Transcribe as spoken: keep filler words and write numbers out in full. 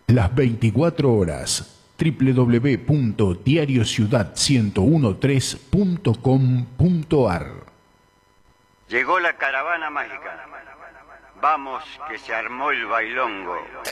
Las veinticuatro horas. w w w punto diario ciudad ciento trece punto com punto a r. Llegó la caravana mágica. Vamos, que se armó el bailongo.